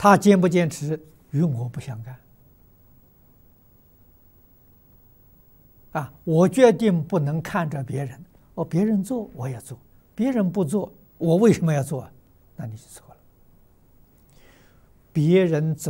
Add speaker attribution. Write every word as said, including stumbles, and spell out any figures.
Speaker 1: 他坚不坚持与我不相干。啊，我决定不能看着别人，哦，别人做我也做，别人不做，我为什么要做？那你就错了。别人走